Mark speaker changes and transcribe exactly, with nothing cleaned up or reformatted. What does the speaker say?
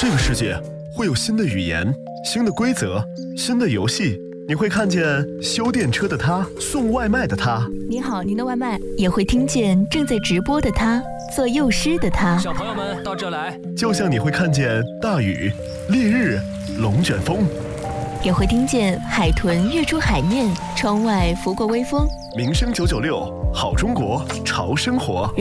Speaker 1: 这个世界会有新的语言、新的规则、新的游戏。你会看见修电车的他，送外卖的他。
Speaker 2: 你好，您的外卖。也会听见正在直播的他，做幼师的他。
Speaker 3: 小朋友们到这来。
Speaker 1: 就像你会看见大雨、烈日、龙卷风。
Speaker 2: 也会听见海豚跃出海面，窗外拂过微风。
Speaker 1: 民生九九六，好中国，潮生活。